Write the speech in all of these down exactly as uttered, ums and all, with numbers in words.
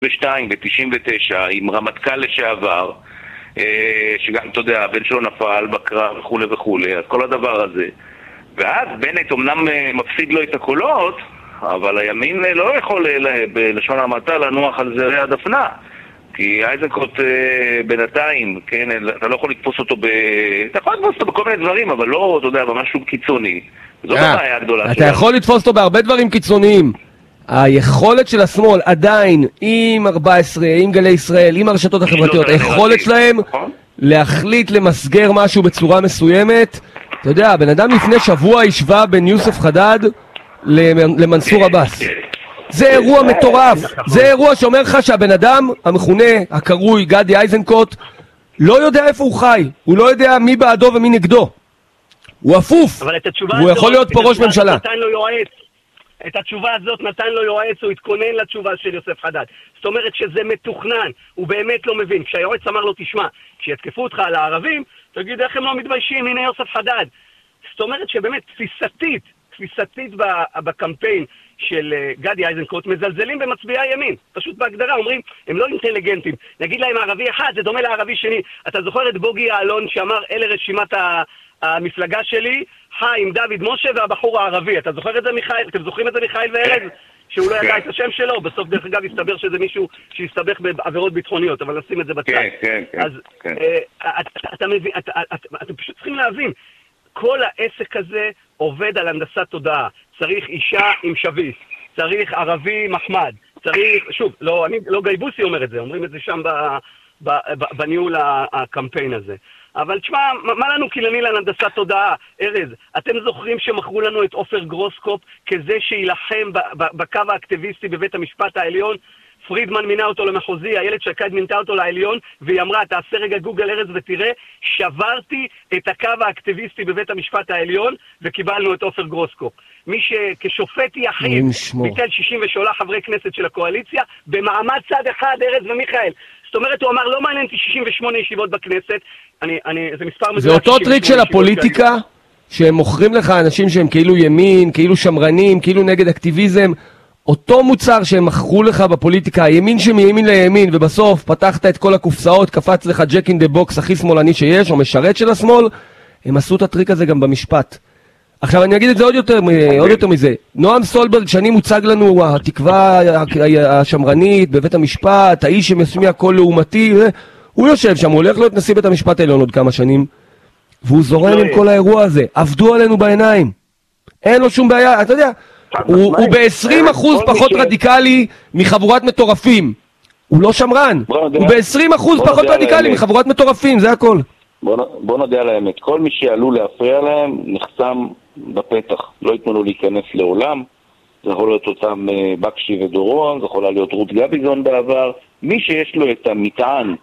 ושתיים ו-תשעים ותשע עם רמטכ"ל לשעבר, שגם, אתה יודע, הבן שלו נפל בקרב וכו' וכו', אז כל הדבר הזה. ואז בנט אומנם מפסיד לו את הקולות, אבל הימין לא יכול בלשון המעטה לנוח על זרי הדפנה. כי איזנקוט בינתיים, כן, אתה לא יכול לתפוס אותו ב... אתה יכול לתפוס אותו בכל מיני דברים, אבל לא, אתה יודע, במשהו קיצוני. זו הבעיה הגדולה שלנו. אתה יכול לתפוס אותו בהרבה דברים קיצוניים. היכולת של השמאל עדיין, עם ארבע עשרה, עם גלי ישראל, עם הרשתות החברתיות, היכולת שלהם להחליט למסגר משהו בצורה מסוימת. אתה יודע, הבן אדם לפני שבוע השווה בין יוסף חדד למנסור עבאס. זה אירוע מטורף, זה אירוע שאומר לך שהבן אדם המכונה, הקרוי גדי איזנקוט, לא יודע איפה הוא חי, הוא לא יודע מי בעדו ומי נגדו. הוא אפוף, והוא יכול להיות פה ראש ממשלה. את התשובה הזאת נתן לו יועץ, הוא התכונן לתשובה של יוסף חדד. זאת אומרת שזה מתוכנן, הוא באמת לא מבין. כשהיועץ אמר לו, תשמע, כשיתקפו אותך על הערבים, תגיד איך הם לא מתביישים, הנה יוסף חדד. זאת אומרת שבאמת תפיסתית, תפיסתית בקמפיין של גדי איזנקוט, מזלזלים במצביעי הימין. פשוט בהגדרה אומרים, הם לא אינטליגנטים. נגיד להם ערבי אחד, זה דומה לערבי שני. אתה זוכר את בוגי יעלון שאמר, אלה רשימת ה... המפלגה שלי, חיים, דוד, משה והבחור הערבי. אתה זוכר את זה, מיכאל? אתם זוכרים את זה, מיכאל וארז? שהוא לא ידע את השם שלו. בסוף, דרך אגב, הסתבר שזה מישהו שהסתבך בעבירות ביטחוניות, אבל נשים את זה בצד. כן, כן, כן. אז אתה מבין, אתם פשוט צריכים להבין, כל העסק הזה עובד על הנדסת תודעה. צריך אישה עם שביס, צריך ערבי מחמד, צריך, שוב, לא, אני, לא גייבוסי אומר את זה, אומרים את זה שם בניהול הקמפיין הזה. אבל תשמע, מה לנו קילני להנדסת תודעה? ארז, אתם זוכרים שמכרו לנו את עופר גרוסקופ כזה שילחם בקו האקטיביסטי בבית המשפט העליון? פרידמן מינה אותו למחוזי, איילת שקד מינתה אותו לעליון, והיא אמרה, תעשה רגע גוגל ארז ותראה, שברתי את הקו האקטיביסטי בבית המשפט העליון, וקיבלנו את עופר גרוסקופ. מי שכשופט יחיד ביטל שישים ושבעה חברי כנסת של הקואליציה, במעמד צד אחד, ארז ומיכאל. זאת אומרת, הוא אמר, לא מעניין אותי שישים ושמונה ישיבות בכנסת, אני, אני, זה מספר זה אותו טריק של הפוליטיקה, שהם מוכרים לך אנשים שהם כאילו ימין, כאילו שמרנים, כאילו נגד אקטיביזם, אותו מוצר שהם מכרו לך בפוליטיקה, הימין שמימין לימין, ובסוף פתחת את כל הקופסאות, קפץ לך ג'ק אין דה בוקס הכי שמאלני שיש, או משרת של השמאל, הם עשו את הטריק הזה גם במשפט. עכשיו אני אגיד את זה עוד יותר, עוד יותר מזה. נועם סולברג, שנים מוצג לנו התקווה השמרנית בבית המשפט, האיש שמשמיע קול לעומתי, הוא יושב שם, הוא הולך להיות נשיא בית המשפט העליון עוד כמה שנים, והוא זורם עם כל האירוע הזה. עבדו עלינו בעיניים. אין לו שום בעיה, אתה יודע, הוא ב-עשרים אחוז פחות רדיקלי מחבורת מטורפים. הוא לא שמרן. הוא ב-עשרים אחוז פחות רדיקלי מחבורת מטורפים, זה הכל. בוא נדע על האמת. כל מי שעלול להפריע להם נחסם בפתח. לא ייתנו לו להיכנס לעולם. זה יכול להיות אותם בקשי ודורון, זה יכול להיות רות גביזון בעבר. מי שיש לו את המטען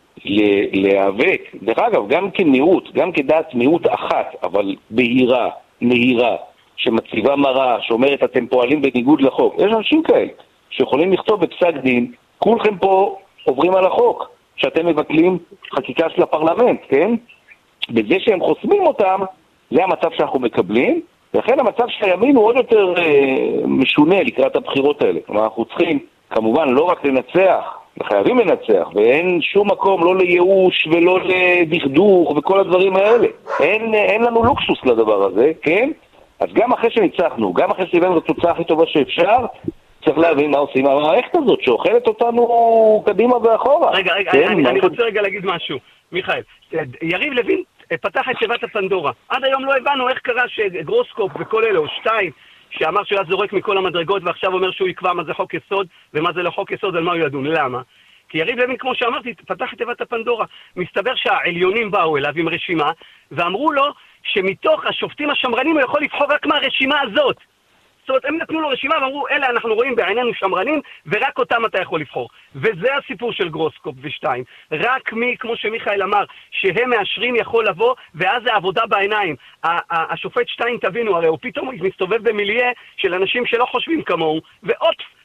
להיאבק, דרך אגב, גם כמיעוט, גם כדעת מיעוט אחת, אבל בהירה, נהירה, שמציבה מראה, שאומרת אתם פועלים בניגוד לחוק. יש אנשים כאלה שיכולים לכתוב בפסק דין, כולכם פה עוברים על החוק, שאתם מבטלים חקיקה של הפרלמנט, כן? בזה שהם חוסמים אותם, זה המצב שאנחנו מקבלים, ולכן המצב של הימין הוא עוד יותר אה, משונה לקראת הבחירות האלה. כלומר, אנחנו צריכים, כמובן, לא רק לנצח, חייבים לנצח, ואין שום מקום לא לייאוש ולא לדכדוך וכל הדברים האלה. אין, אין לנו לוקסוס לדבר הזה, כן? אז גם אחרי שניצחנו, גם אחרי שהבאנו את התוצאה הכי טובה שאפשר, צריך להבין מה עושים המערכת הזאת, שאוכלת אותנו קדימה ואחורה. רגע, רגע, כן, אני, אני רוצה רגע להגיד משהו. מיכאל, יריב לוין פתח את תיבת הפנדורה. עד היום לא הבנו איך קרה שגרוסקופ וכל אלה, או שתיים, שאמר שהוא היה זורק מכל המדרגות, ועכשיו אומר שהוא יקבע מה זה חוק יסוד, ומה זה לא חוק יסוד, על מה הוא ידון. למה? כי יריב לוין, כמו שאמרתי, פתח את תיבת הפנדורה. מסתבר שהעליונים באו אליו עם רשימה, ואמרו לו שמתוך השופטים השמרנים הוא יכול לבחור רק מהרשימה הזאת. זאת אומרת, הם נתנו לו רשימה ואמרו, אלה אנחנו רואים בעינינו שמרנים, ורק אותם אתה יכול לבחור. וזה הסיפור של גרוסקופ ושתיים. רק מי, כמו שמיכאל אמר, שהם מאשרים יכול לבוא, ואז זה עבודה בעיניים. השופט שתיים, תבינו, הרי הוא פתאום מסתובב במיליה של אנשים שלא חושבים כמוהו, ואופס,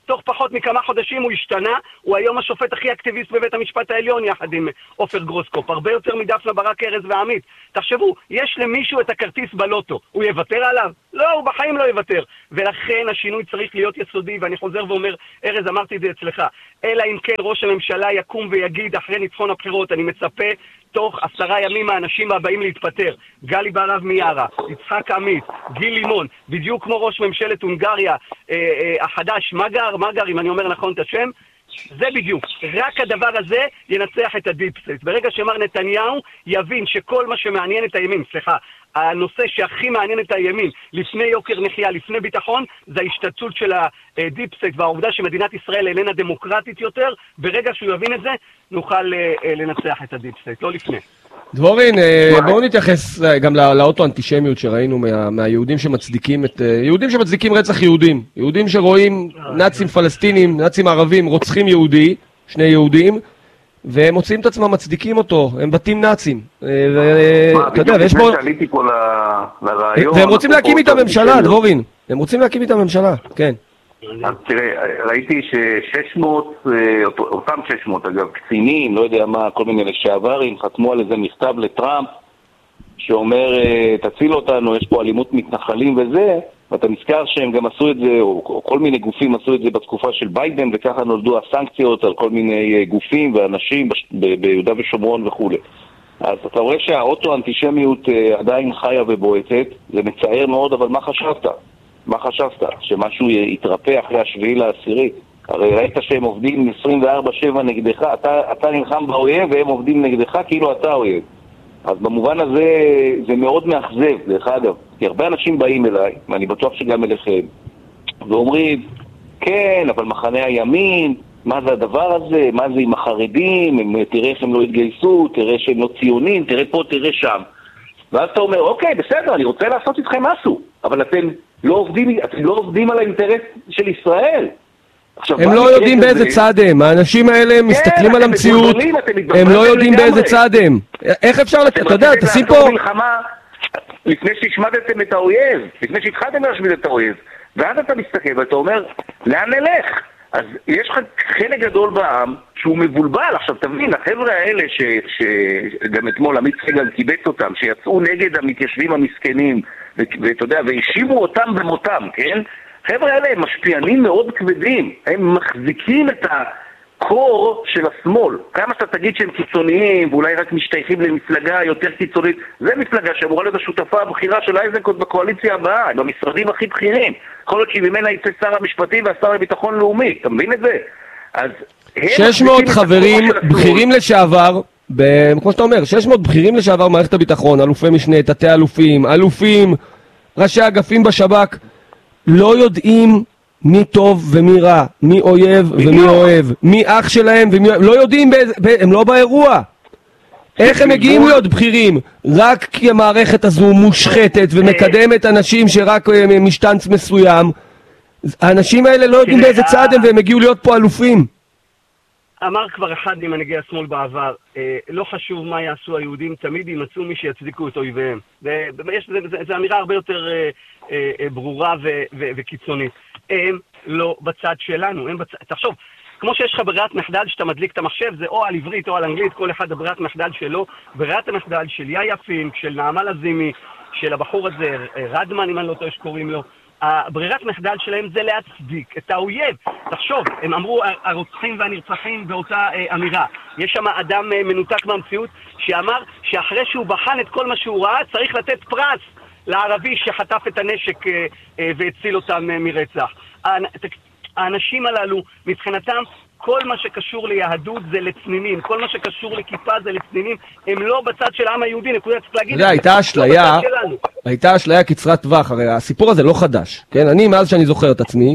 תוך פחות מכמה חודשים הוא השתנה, הוא היום השופט הכי אקטיביסט בבית המשפט העליון יחד עם עופר גרוסקופ, הרבה יותר מדפנה ברק ארז ועמית. תחשבו, יש למישהו את הכרטיס בלוטו, הוא יוותר עליו? לא, הוא בחיים לא יוותר. ולכן השינוי צריך להיות יסודי, ואני חוזר ואומר, ארז, אמרתי את זה אצלך, אלא אם כן ראש הממשלה יקום ויגיד אחרי ניצחון הבחירות, אני מצפה תוך עשרה ימים האנשים הבאים להתפטר. גלי בהרב מיארה, יצחק עמית, גיל לימון, בדיוק כמו ראש ממשלת הונגריה אה, אה, החדש, מגר, מגר, אם אני אומר נכון את השם, זה בדיוק. רק הדבר הזה ינצח את הדיפ-סטייט. ברגע שמר נתניהו יבין שכל מה שמעניין את הימין, סליחה, הנושא שהכי מעניין את הימין, לפני יוקר מחיה, לפני ביטחון, זה ההשתתפות של הדיפ-סטייט והעובדה שמדינת ישראל איננה דמוקרטית יותר. ברגע שהוא יבין את זה, נוכל לנצח את הדיפ-סטייט, לא לפני. דבורין, בואו נתייחס גם לאוטו-אנטישמיות שראינו מה, מהיהודים שמצדיקים את... יהודים שמצדיקים רצח יהודים. יהודים שרואים נאצים פלסטינים, נאצים ערבים, רוצחים יהודי, שני יהודים, והם מוצאים את עצמם, מצדיקים אותו, הם בתים נאצים. אתה יודע, ויש פה... והם רוצים להקים איתם ממשלה, דבורין. הם רוצים להקים איתם ממשלה, כן. אז תראה, ראיתי ש-שש מאות, אותם שש מאות אגב, קצינים, לא יודע מה, כל מיני לשעברים, חתמו על איזה מכתב לטראמפ שאומר, תציל אותנו, יש פה אלימות מתנחלים וזה, ואתה נזכר שהם גם עשו את זה, או כל מיני גופים עשו את זה בתקופה של ביידן, וככה נולדו הסנקציות על כל מיני גופים ואנשים ביהודה ושומרון וכו'. אז אתה רואה שהאוטו-אנטישמיות עדיין חיה ובועטת, זה מצער מאוד, אבל מה חשבת? מה חשבת? שמשהו יתרפא אחרי השביעי לעשירי? הרי ראית שהם עובדים עשרים וארבע שבע נגדך, אתה, אתה נלחם באויב והם עובדים נגדך כאילו אתה אויב. אז במובן הזה זה מאוד מאכזב, דרך אגב, כי הרבה אנשים באים אליי, ואני בטוח שגם אליכם, ואומרים, כן, אבל מחנה הימין, מה זה הדבר הזה? מה זה עם החרדים? הם, תראה איך הם לא התגייסו, תראה שהם לא ציונים, תראה פה, תראה שם. ואז אתה אומר, אוקיי, בסדר, אני רוצה לעשות איתכם משהו, אבל אתם לא עובדים, אתם לא עובדים על האינטרס של ישראל. הם לא יודעים באיזה צד הם, האנשים האלה מסתכלים על המציאות, הם לא יודעים באיזה צד הם. איך אפשר, אתה יודע, תשים פה... לפני שהשמדתם את האויב, לפני שהתחלתם להשמיד את האויב, ואז אתה מסתכל ואתה אומר, לאן נלך? אז יש לך חלק גדול בעם שהוא מבולבל. עכשיו תבין, החבר'ה האלה שגם אתמול עמית סגל קיבץ אותם, שיצאו נגד המתיישבים המסכנים, ואתה יודע, והאשימו אותם במותם, כן? חבר'ה האלה הם משפיענים מאוד כבדים, הם מחזיקים את הקור של השמאל. כמה שאתה תגיד שהם קיצוניים ואולי רק משתייכים למפלגה יותר קיצונית, זה מפלגה שאמורה להיות השותפה הבכירה של אייזנקוט בקואליציה הבאה, במשרדים הכי בכירים. יכול להיות שממנה יצא שר המשפטים והשר לביטחון לאומי, אתה מבין את זה? אז שש מאות חברים בכירים לשעבר, כמו שאתה אומר, שש מאות בכירים לשעבר מערכת הביטחון, אלופי משנה, תתי אלופים, אלופים, ראשי אגפים בשב"כ, לא יודעים מי טוב ומי רע, מי אויב ומי אוהב, מי אח שלהם ומי... לא יודעים, הם לא באירוע. איך הם מגיעים להיות בכירים? רק כי המערכת הזו מושחתת ומקדמת אנשים שרק משתנץ מסוים. האנשים האלה לא יודעים באיזה צד הם והם הגיעו להיות פה אלופים. אמר כבר אחד ממנהיגי השמאל בעבר, אה, לא חשוב מה יעשו היהודים, תמיד יימצאו מי שיצדיקו את אויביהם. זו אמירה הרבה יותר אה, אה, ברורה ו, ו, וקיצונית. הם לא בצד שלנו, הם בצד... תחשוב, כמו שיש לך ברירת מחדל שאתה מדליק את המחשב, זה או על עברית או על אנגלית, כל אחד ברירת מחדל שלו. ברירת המחדל של יאיה פינק, של נעמה לזימי, של הבחור הזה, רדמן, אם אני לא טועה שקוראים לו, הברירת מחדל שלהם זה להצדיק את האויב. תחשוב, הם אמרו הרוצחים והנרצחים באותה אה, אמירה. יש שם אדם אה, מנותק מהמציאות שאמר שאחרי שהוא בחן את כל מה שהוא ראה צריך לתת פרס לערבי שחטף את הנשק אה, אה, והציל אותם אה, מרצח. האנשים הללו מבחינתם כל מה שקשור ליהדות זה לצנינים, כל מה שקשור לכיפה זה לצנינים, הם לא בצד של העם היהודי, נקודה צריך להגיד. זה הייתה אשליה, הייתה אשליה קצרת טווח, הרי הסיפור הזה לא חדש, כן? אני מאז שאני זוכר את עצמי,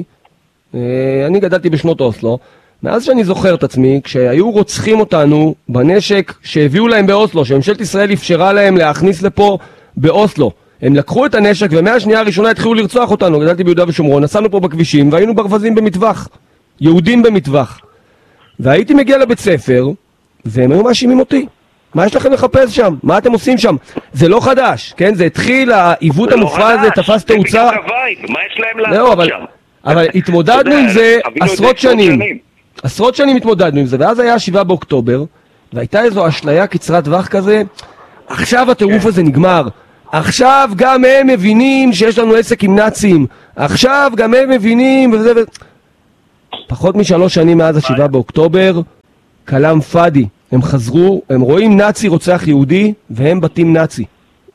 אני גדלתי בשנות אוסלו, מאז שאני זוכר את עצמי, כשהיו רוצחים אותנו בנשק שהביאו להם באוסלו, שממשלת ישראל אפשרה להם להכניס לפה באוסלו, הם לקחו את הנשק ומהשנייה הראשונה התחילו לרצוח אותנו, גדלתי ביהודה ושומרון, נסענו פה בכבישים והיינו ברווזים במטווח, יהודים במטווח. והייתי מגיע לבית ספר, והם היו מאשימים אותי. מה יש לכם לחפש שם? מה אתם עושים שם? זה לא חדש, כן? זה התחיל, העיוות המופרע הזה תפס תאוצה. מה יש להם לעשות שם? אבל התמודדנו עם זה עשרות שנים. עשרות שנים התמודדנו עם זה, ואז היה שבעה באוקטובר, והייתה איזו אשליה קצרת טווח כזה, עכשיו הטירוף הזה נגמר. עכשיו גם הם מבינים שיש לנו עסק עם נאצים. עכשיו גם הם מבינים וזה ו... פחות משלוש שנים מאז השבעה באוקטובר, כלם פאדי. הם חזרו, הם רואים נאצי רוצח יהודי, והם בתים נאצי.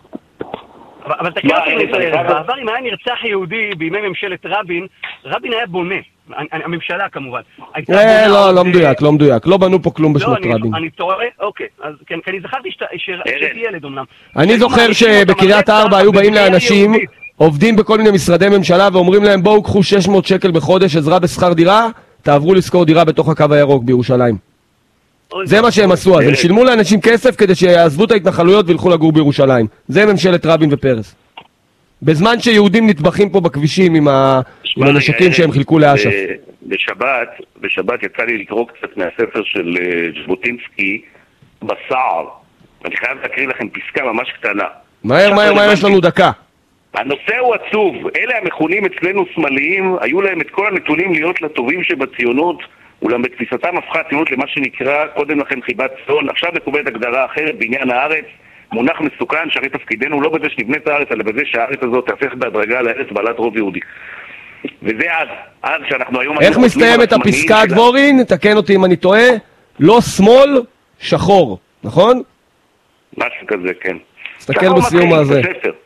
אבל תקרא אותי, בעבר אם היה נרצח יהודי בימי ממשלת רבין, רבין היה בונה. הממשלה כמובן. לא, לא מדויק, לא מדויק. לא בנו פה כלום בשנות רבין. אני טועה, אוקיי. אז כן, כי אני זכרתי שהייתי ילד אומנם. אני זוכר שבקריית ארבע היו באים לאנשים, עובדים בכל מיני משרדי ממשלה, ואומרים להם בואו קחו שש מאות שקל בחודש עזרה בשכר דירה, תעברו לשכור דירה בתוך הקו הירוק בירושלים. זה מה שהם עשו, אז הם שילמו לאנשים כסף כדי שיעזבו את ההתנחלויות וילכו לגור בירושלים. זה ממשלת רבין ופרס. בזמן שיהודים נטבחים פה בכבישים עם הנשקים שהם חילקו לאש"ף. בשבת, בשבת יצא לי לקרוא קצת מהספר של ז'בוטינסקי, בסער. אני חייב להקריא לכם פסקה ממש קטנה. מהר, מהר, מהר, יש לנו דקה. הנושא הוא עצוב. אלה המכונים אצלנו שמאליים, היו להם את כל הנתונים להיות לטובים שבציונות, אולם בתפיסתם הפכה הציונות למה שנקרא קודם לכן חיבת צאן. עכשיו מקובלת הגדרה אחרת בעניין הארץ. מונח מסוכן, שהרי תפקידנו לא בזה שנבנה את הארץ, אלא בזה שהארץ הזאת תהפך בהדרגה לארץ בעלת רוב יהודי. וזה אז, אז שאנחנו היום... איך מסתיימת הפסקה, דבורין? תקן אותי אם אני טועה. לא שמאל, שחור, נכון? משהו כזה, כן. תסתכל בסיום הזה.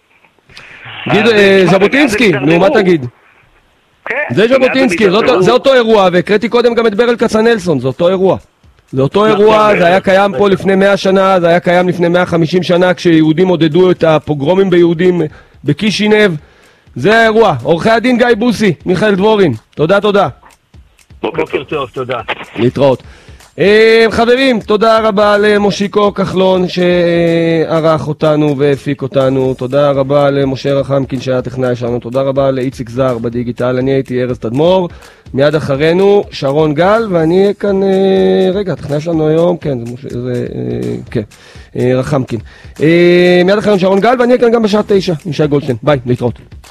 גיד, ז'בוטינסקי, נו, מה תגיד? זה ז'בוטינסקי, זה אותו אירוע, והקראתי קודם גם את ברל כצנלסון, זה אותו אירוע. זה אותו אירוע, זה היה קיים פה לפני מאה שנה, זה היה קיים לפני מאה וחמישים שנה, כשיהודים עודדו את הפוגרומים ביהודים בקישינב. זה האירוע. עורכי הדין גיא בוסי, מיכאל דבורין. תודה, תודה. בוקר טוב, תודה. להתראות. חברים, תודה רבה למושיקו כחלון שערך אותנו והפיק אותנו. תודה רבה למשה רחמקין שהיה טכנאי שלנו. תודה רבה לאיציק זר בדיגיטל. אני הייתי ארז תדמור. מיד אחרינו שרון גל, ואני אהיה כאן, רגע, טכנאי שלנו היום, כן, זה, זה כן, רחמקין. מיד אחרינו שרון גל, ואני אהיה כאן גם בשעה תשע עם שי גולדשטיין. ביי, להתראות.